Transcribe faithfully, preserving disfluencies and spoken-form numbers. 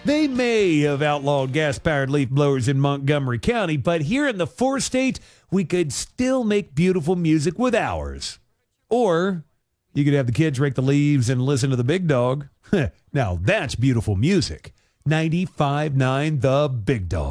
They may have outlawed gas-powered leaf blowers in Montgomery County, but here in the four-state, we could still make beautiful music with ours. Or you could have the kids rake the leaves and listen to the big dog. Now that's beautiful music. ninety-five point nine The Big Dog.